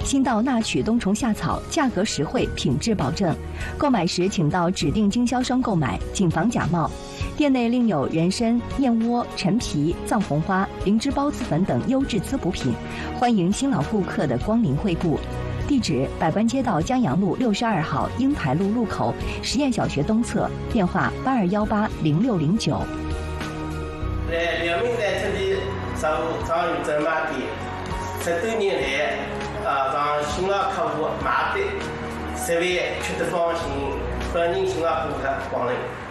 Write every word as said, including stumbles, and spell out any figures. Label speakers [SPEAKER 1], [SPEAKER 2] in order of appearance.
[SPEAKER 1] 新到纳曲冬虫夏草，价格实惠，品质保证。购买时请到指定经销商购买，谨防假冒。店内另有人参、燕窝、陈皮、藏红花、灵芝孢子粉等优质滋补品，欢迎新老顾客的光临惠顾。地址：百官街道江阳路六十二号英台路路口实验小学东侧，电话：八二幺八零六零九。
[SPEAKER 2] 在辽宁在这里上上有这买店，十多年来，啊，让新老客户买的，十万吃得放心，欢迎新老顾客光临。